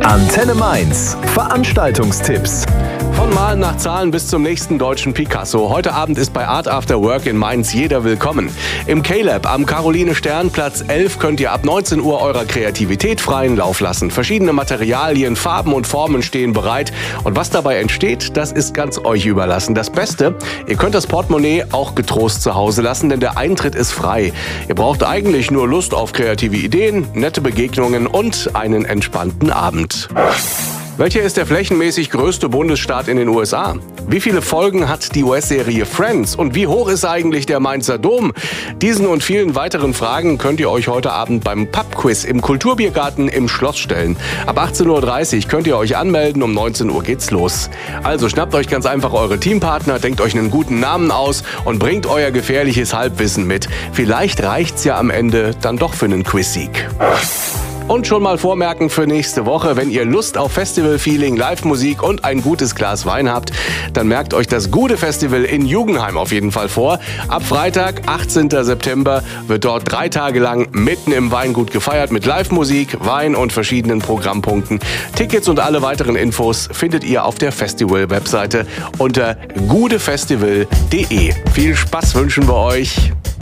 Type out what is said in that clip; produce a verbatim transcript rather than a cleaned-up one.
Antenne Mainz. Veranstaltungstipps. Von Malen nach Zahlen bis zum nächsten deutschen Picasso. Heute Abend ist bei Art After Work in Mainz jeder willkommen. Im K-Lab am Caroline-Stern-Platz elf könnt ihr ab neunzehn Uhr eurer Kreativität freien Lauf lassen. Verschiedene Materialien, Farben und Formen stehen bereit. Und was dabei entsteht, das ist ganz euch überlassen. Das Beste, ihr könnt das Portemonnaie auch getrost zu Hause lassen, denn der Eintritt ist frei. Ihr braucht eigentlich nur Lust auf kreative Ideen, nette Begegnungen und einen entspannten Abend. Welcher ist der flächenmäßig größte Bundesstaat in den U S A? Wie viele Folgen hat die U S-Serie Friends? Und wie hoch ist eigentlich der Mainzer Dom? Diesen und vielen weiteren Fragen könnt ihr euch heute Abend beim Pub-Quiz im Kulturbiergarten im Schloss stellen. Ab achtzehn Uhr dreißig könnt ihr euch anmelden, um neunzehn Uhr geht's los. Also schnappt euch ganz einfach eure Teampartner, denkt euch einen guten Namen aus und bringt euer gefährliches Halbwissen mit. Vielleicht reicht's ja am Ende dann doch für einen Quiz-Sieg. Und schon mal vormerken für nächste Woche, wenn ihr Lust auf Festival-Feeling, Live-Musik und ein gutes Glas Wein habt, dann merkt euch das Gude Festival in Jugendheim auf jeden Fall vor. Ab Freitag, achtzehnten September, wird dort drei Tage lang mitten im Weingut gefeiert mit Live-Musik, Wein und verschiedenen Programmpunkten. Tickets und alle weiteren Infos findet ihr auf der Festival-Webseite unter gudefestival punkt de. Viel Spaß wünschen wir euch.